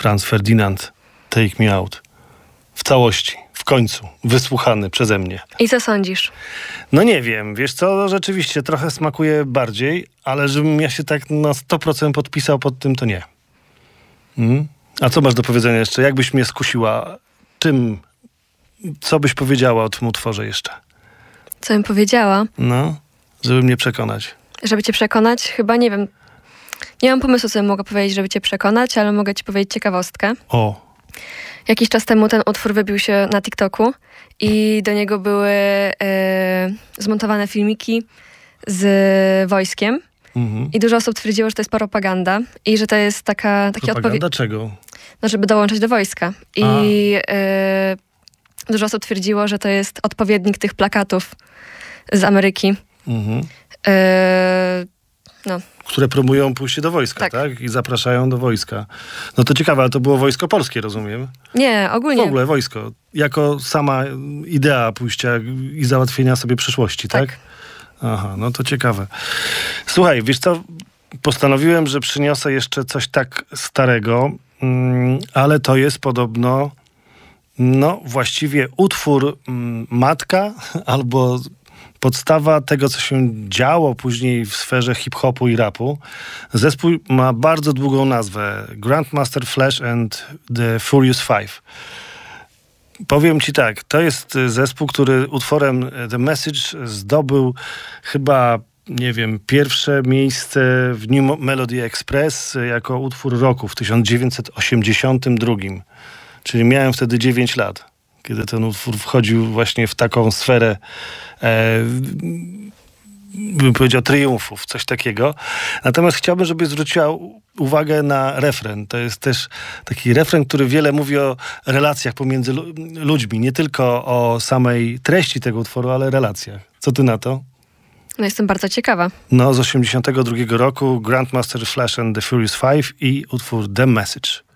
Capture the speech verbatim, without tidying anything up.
Franz Ferdinand, Take Me Out. W całości, w końcu, wysłuchany przeze mnie. I co sądzisz? No nie wiem, wiesz co, rzeczywiście trochę smakuje bardziej, ale żebym ja się tak na sto procent podpisał pod tym, to nie. Mm? A co masz do powiedzenia jeszcze? Jakbyś mnie skusiła? Czym? Co byś powiedziała o tym utworze jeszcze? Co bym powiedziała? No, żeby mnie przekonać. Żeby cię przekonać? Chyba nie wiem. Nie mam pomysłu, co bym mogła powiedzieć, żeby cię przekonać, ale mogę ci powiedzieć ciekawostkę. O. Jakiś czas temu ten utwór wybił się na TikToku i do niego były e, zmontowane filmiki z wojskiem. Mhm. I dużo osób twierdziło, że to jest propaganda i że to jest taka, taki Propaganda odpowiedź... czego? No, żeby dołączyć do wojska. I e, dużo osób twierdziło, że to jest odpowiednik tych plakatów z Ameryki. Mhm. E, no. Które promują pójście do wojska, tak. tak? I zapraszają do wojska. No to ciekawe, ale to było wojsko polskie, rozumiem? Nie, ogólnie. W ogóle wojsko. Jako sama idea pójścia i załatwienia sobie przyszłości, tak? tak? Aha, no to ciekawe. Słuchaj, wiesz co? Postanowiłem, że przyniosę jeszcze coś tak starego, mm, ale to jest podobno no właściwie utwór mm, matka albo podstawa tego, co się działo później w sferze hip-hopu i rapu. Zespół ma bardzo długą nazwę. Grandmaster Flash and the Furious Five. Powiem ci tak, to jest zespół, który utworem The Message zdobył chyba, nie wiem, pierwsze miejsce w New Melody Express jako utwór roku w tysiąc dziewięćset osiemdziesiątym drugim. Czyli miałem wtedy dziewięć lat, kiedy ten utwór wchodził właśnie w taką sferę e, bym powiedział triumfów, coś takiego. Natomiast chciałbym, żebyś zwróciła uwagę na refren. To jest też taki refren, który wiele mówi o relacjach pomiędzy lu- ludźmi. Nie tylko o samej treści tego utworu, ale relacjach. Co ty na to? No jestem bardzo ciekawa. No, z osiemdziesiątego drugiego roku Grandmaster Flash and the Furious Five i utwór The Message.